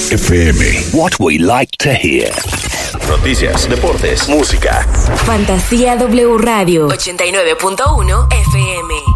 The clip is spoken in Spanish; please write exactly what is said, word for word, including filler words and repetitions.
F M. What we like to hear. Noticias, deportes, música. Fantasía W Radio ochenta y nueve punto uno F M.